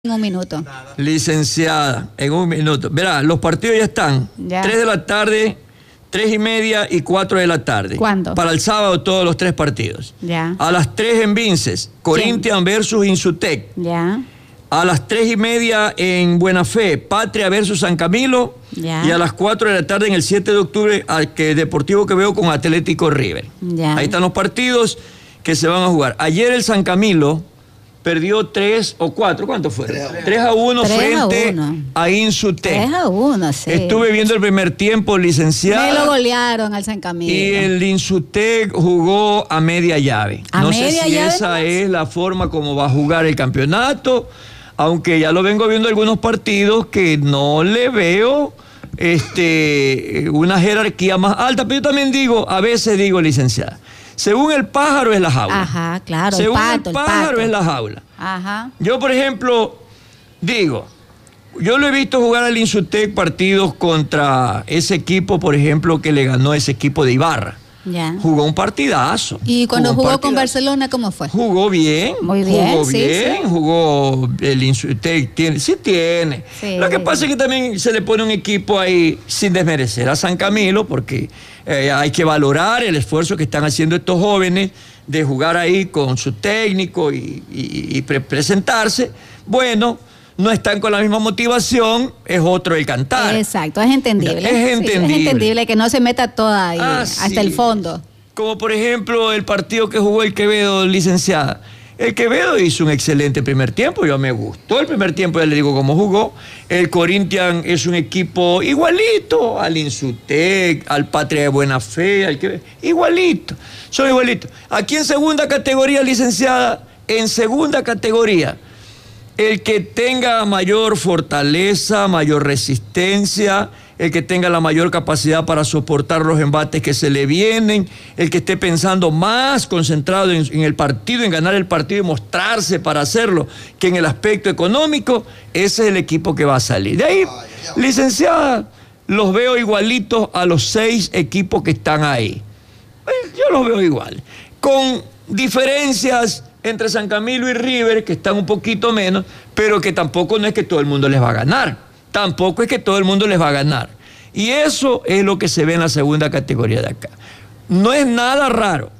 En un minuto. Licenciada, en un minuto. Verá, los partidos ya están. Ya. 3 de la tarde, 3:30 y 4 de la tarde. ¿Cuándo? Para el sábado todos los 3 partidos. Ya. A las 3 en Vinces, Corinthians versus Insutec. Ya. A las 3:30 en Buena Fe, Patria versus San Camilo. Ya. Y a las 4 de la tarde en el 7 de octubre, Deportivo Quevedo con Atlético River. Ya. Ahí están los partidos que se van a jugar. Ayer el San Camilo perdió 3 o 4, ¿cuánto fue? 3-1 frente a Insutec. 3-1, sí. Estuve viendo el primer tiempo, licenciada. Me lo golearon al San Camilo. Y el Insutec jugó a media llave. ¿A no sé media si llave esa nomás? es la forma como va a jugar el campeonato, aunque ya lo vengo viendo algunos partidos que no le veo una jerarquía más alta, pero yo también digo, a veces digo, licenciada, según el pájaro es la jaula. Ajá, claro. Según el pájaro pato. es la jaula. Ajá. Yo, por ejemplo, digo, yo lo he visto jugar al Insutec partidos contra ese equipo, por ejemplo, que le ganó ese equipo de Ibarra. Ya. Jugó un partidazo. ¿Y cuando un jugó con partidazo. Barcelona, cómo fue? Jugó bien. Muy bien, Jugó sí, bien, sí. jugó el Insutec. Sí tiene. Sí. Lo que pasa es que también se le pone un equipo ahí sin desmerecer a San Camilo, porque hay que valorar el esfuerzo que están haciendo estos jóvenes de jugar ahí con su técnico y presentarse. Bueno, no están con la misma motivación, es otro el cantar. Exacto, es entendible. Es entendible. Sí, es entendible que no se meta toda ahí, hasta sí. el fondo. Como por ejemplo el partido que jugó el Quevedo, licenciada. El Quevedo hizo un excelente primer tiempo, yo me gustó el primer tiempo, ya le digo cómo jugó. El Corinthians es un equipo igualito al Insutec, al Patria de Buena Fe, al Quevedo, igualito, son igualitos. Aquí en segunda categoría, licenciada, en segunda categoría, el que tenga mayor fortaleza, mayor resistencia, el que tenga la mayor capacidad para soportar los embates que se le vienen, el que esté pensando más concentrado en el partido, en ganar el partido y mostrarse para hacerlo, que en el aspecto económico, ese es el equipo que va a salir. De ahí, licenciada, los veo igualitos a los 6 equipos que están ahí. Yo los veo igual, con diferencias entre San Camilo y River, que están un poquito menos, pero que tampoco no es que todo el mundo les va a ganar. Tampoco es que todo el mundo les va a ganar. Y eso es lo que se ve en la segunda categoría de acá. No es nada raro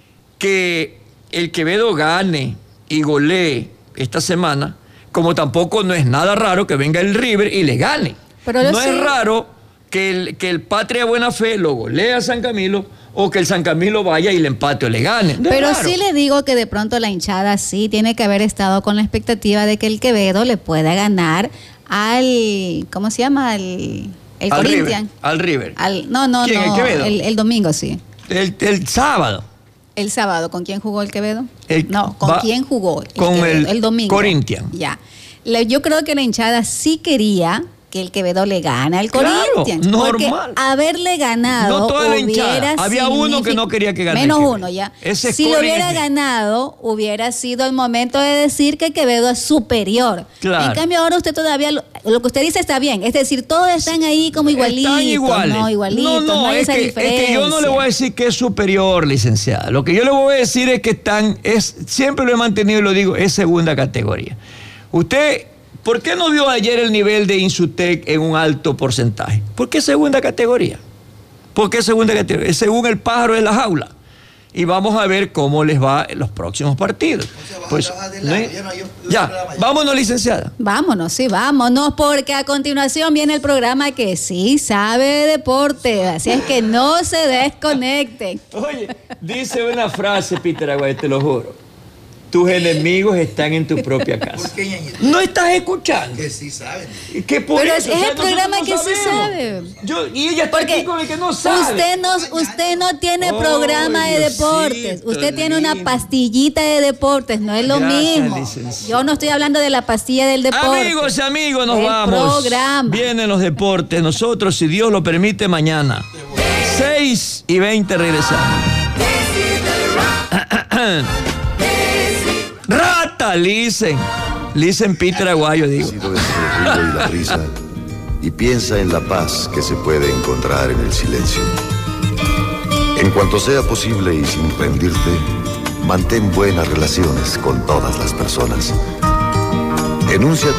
que el Quevedo gane y golee esta semana, como tampoco no es nada raro que venga el River y le gane. Pero no sí. es raro que el Patria de Buena Fe lo golee a San Camilo, o que el San Camilo vaya y le empate o le gane. No. Pero sí le digo que de pronto la hinchada sí tiene que haber estado con la expectativa de que el Quevedo le pueda ganar al, ¿cómo se llama? El Corinthians. Al River. No, ¿Quién, el Quevedo? El domingo, sí. El sábado. El sábado, ¿con quién jugó el Quevedo? ¿Con va, quién jugó? Con Quevedo, el domingo. Corinthians. Ya. Yo creo que la hinchada sí quería que el Quevedo le gane al Claro, Corinthians. normal. Porque haberle ganado No toda la hinchada. hubiera Había uno que no quería que ganara. Menos uno, ya. Ese si lo scoring hubiera es ganado, hubiera sido el momento de decir que Quevedo es superior. Claro. En cambio, ahora usted todavía, lo que usted dice está bien. Es decir, todos están ahí como igualitos. Están iguales. No, igualitos. No hay esa diferencia. Es que yo no le voy a decir que es superior, licenciada. Lo que yo le voy a decir es que siempre lo he mantenido y lo digo, es segunda categoría. Usted, ¿por qué no vio ayer el nivel de Insutec en un alto porcentaje? Porque es segunda categoría. Porque es segunda categoría. Según el pájaro de la jaula. Y vamos a ver cómo les va en los próximos partidos. Pues, vámonos, licenciada. Vámonos, sí, vámonos, porque a continuación viene el programa que sí sabe de deporte. Así es que no se desconecten. Oye, dice una frase, Peter Aguay, te lo juro. Tus enemigos están en tu propia casa. ¿Por qué, ñañito? No estás escuchando. Que sí saben. Que por Pero eso, es o sea, el programa nosotros que sí sabemos. sabe. Y ella está Porque aquí con el que no sabe. usted no tiene Ay, programa de Diosito deportes. Usted tiene una lindo. pastillita de deportes, no es lo Gracias, mismo. licenciado. Yo no estoy hablando de la pastilla del deporte. Amigos y amigos, nos El vamos. programa. Vienen los deportes. Nosotros, si Dios lo permite, mañana 6:20 regresamos. Rata, Listen Peter Aguayo, digo. Sido entre el ruido y la risa y piensa en la paz que se puede encontrar en el silencio. En cuanto sea posible y sin rendirte, mantén buenas relaciones con todas las personas. Enuncia